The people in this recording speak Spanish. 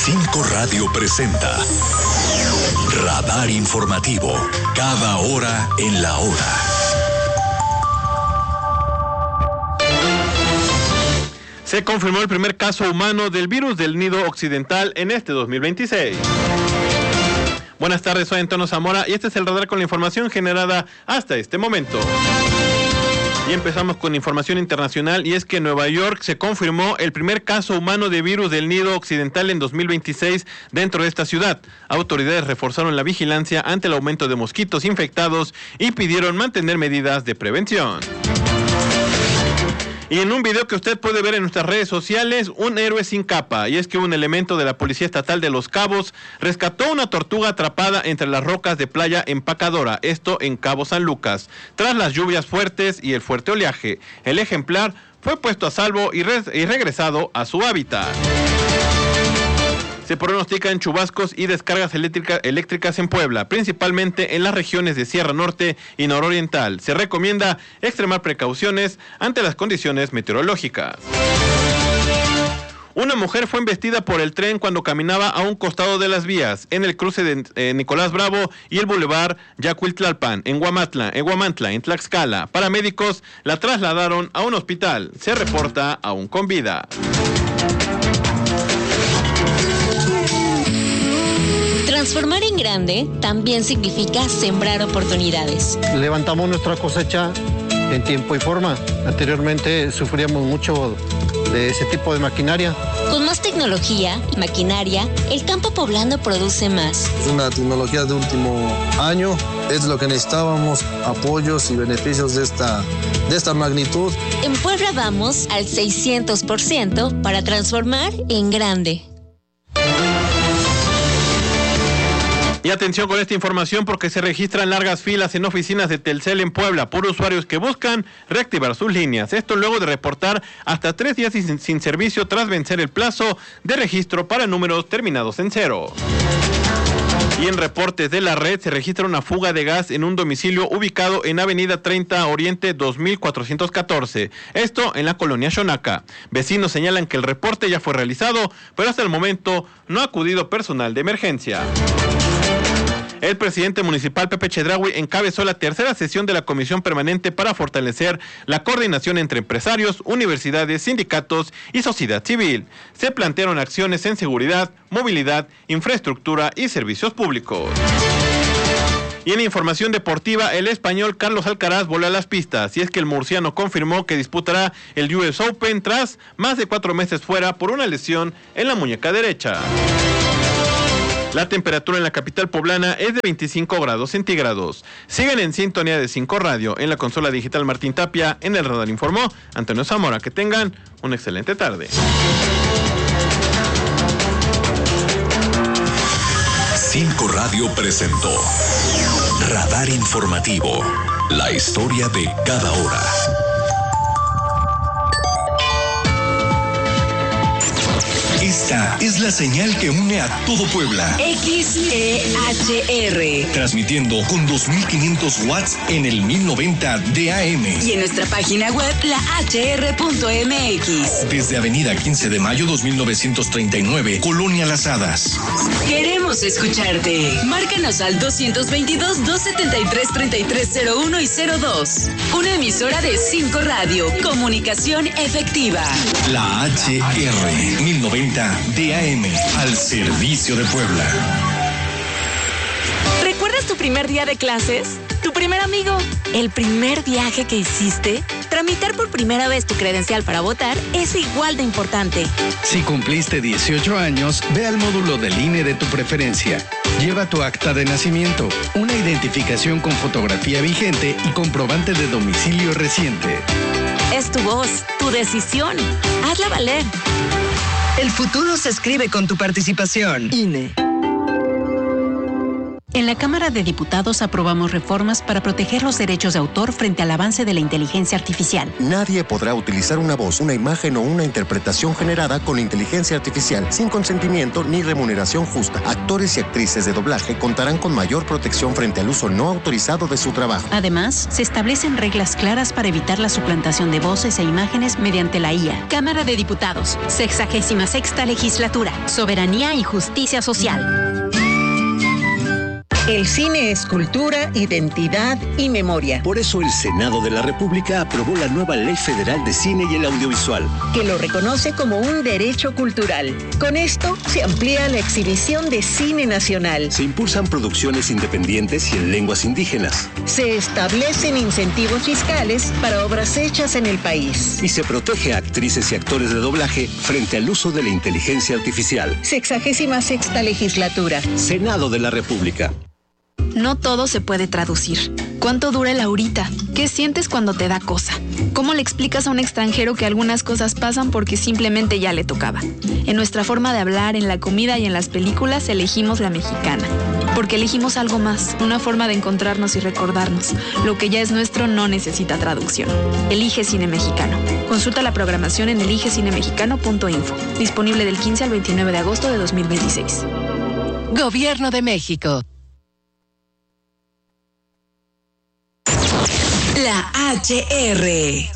5 Radio presenta Radar Informativo, cada hora en la hora. Se confirmó el primer caso humano del virus del nido occidental en este 2026. Buenas tardes, soy Antonio Zamora y este es el radar con la información generada hasta este momento. Y empezamos con información internacional, y es que en Nueva York se confirmó el primer caso humano de virus del nido occidental en 2026 dentro de esta ciudad. Autoridades reforzaron la vigilancia ante el aumento de mosquitos infectados y pidieron mantener medidas de prevención. Y en un video que usted puede ver en nuestras redes sociales, un héroe sin capa, y es que un elemento de la Policía Estatal de Los Cabos rescató una tortuga atrapada entre las rocas de Playa Empacadora, esto en Cabo San Lucas, tras las lluvias fuertes y el fuerte oleaje. El ejemplar fue puesto a salvo y regresado a su hábitat. Se pronostican chubascos y descargas eléctricas en Puebla, principalmente en las regiones de Sierra Norte y Nororiental. Se recomienda extremar precauciones ante las condiciones meteorológicas. Una mujer fue embestida por el tren cuando caminaba a un costado de las vías, en el cruce de Nicolás Bravo y el bulevar Yacuiltlalpan, en Huamantla, en Tlaxcala. Paramédicos la trasladaron a un hospital. Se reporta aún con vida. Transformar en grande también significa sembrar oportunidades. Levantamos nuestra cosecha en tiempo y forma. Anteriormente sufríamos mucho de ese tipo de maquinaria. Con más tecnología y maquinaria, el campo poblano produce más. Es una tecnología de último año, es lo que necesitábamos, apoyos y beneficios de esta magnitud. En Puebla vamos al 600% para transformar en grande. Y atención con esta información, porque se registran largas filas en oficinas de Telcel en Puebla por usuarios que buscan reactivar sus líneas. Esto luego de reportar hasta 3 días sin servicio tras vencer el plazo de registro para números terminados en 0. Y en reportes de la red se registra una fuga de gas en un domicilio ubicado en Avenida 30 Oriente 2414. Esto en la colonia Xonaca. Vecinos señalan que el reporte ya fue realizado, pero hasta el momento no ha acudido personal de emergencia. El presidente municipal Pepe Chedraui encabezó la tercera sesión de la Comisión Permanente para fortalecer la coordinación entre empresarios, universidades, sindicatos y sociedad civil. Se plantearon acciones en seguridad, movilidad, infraestructura y servicios públicos. Y en información deportiva, el español Carlos Alcaraz voló a las pistas, y es que el murciano confirmó que disputará el US Open tras más de 4 meses fuera por una lesión en la muñeca derecha. La temperatura en la capital poblana es de 25 grados centígrados. Siguen en sintonía de 5 Radio. En la consola digital Martín Tapia, en el radar informó Antonio Zamora. Que tengan una excelente tarde. 5 Radio presentó Radar Informativo, la historia de cada hora. Esta es la señal que une a todo Puebla. XEHR. Transmitiendo con 2500 watts en el 1090 de AM. Y en nuestra página web, lahr.mx. Desde Avenida 15 de Mayo 2939, Colonia Las Hadas. Queremos escucharte. Márcanos al 222-273-3301 y 02. Una emisora de 5 Radio. Comunicación efectiva. La HR 1090 DAM, al servicio de Puebla. ¿Recuerdas tu primer día de clases? ¿Tu primer amigo? ¿El primer viaje que hiciste? Tramitar por primera vez tu credencial para votar es igual de importante. Si cumpliste 18 años, ve al módulo del INE de tu preferencia. Lleva tu acta de nacimiento, una identificación con fotografía vigente y comprobante de domicilio reciente. Es tu voz, tu decisión. Hazla valer. El futuro se escribe con tu participación. INE. En la Cámara de Diputados aprobamos reformas para proteger los derechos de autor frente al avance de la inteligencia artificial. Nadie podrá utilizar una voz, una imagen o una interpretación generada con inteligencia artificial sin consentimiento ni remuneración justa. Actores y actrices de doblaje contarán con mayor protección frente al uso no autorizado de su trabajo. Además, se establecen reglas claras para evitar la suplantación de voces e imágenes mediante la IA. Cámara de Diputados, 66ª Legislatura, Soberanía y Justicia Social. El cine es cultura, identidad y memoria. Por eso el Senado de la República aprobó la nueva Ley Federal de Cine y el Audiovisual, que lo reconoce como un derecho cultural. Con esto se amplía la exhibición de cine nacional. Se impulsan producciones independientes y en lenguas indígenas. Se establecen incentivos fiscales para obras hechas en el país. Y se protege a actrices y actores de doblaje frente al uso de la inteligencia artificial. 66ª Legislatura. Senado de la República. No todo se puede traducir. ¿Cuánto dura el ahorita? ¿Qué sientes cuando te da cosa? ¿Cómo le explicas a un extranjero que algunas cosas pasan porque simplemente ya le tocaba? En nuestra forma de hablar, en la comida y en las películas elegimos la mexicana. Porque elegimos algo más, una forma de encontrarnos y recordarnos. Lo que ya es nuestro no necesita traducción. Elige Cine Mexicano. Consulta la programación en eligecinemexicano.info. Disponible del 15 al 29 de agosto de 2026. Gobierno de México. La HR.